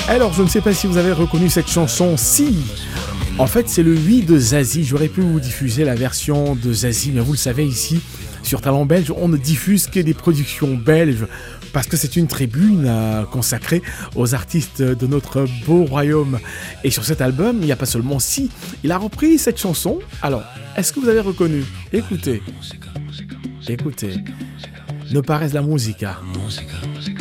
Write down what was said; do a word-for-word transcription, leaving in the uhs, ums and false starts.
Alors, je ne sais pas si vous avez reconnu cette chanson. Si, en fait, c'est le oui de Zazie. J'aurais pu vous diffuser la version de Zazie, mais vous le savez ici, sur Talent Belge, on ne diffuse que des productions belges parce que c'est une tribune euh, consacrée aux artistes de notre beau royaume. Et sur cet album, il n'y a pas seulement Si, il a repris cette chanson. Alors, est-ce que vous avez reconnu? Écoutez, écoutez, Ne paraisse la musica.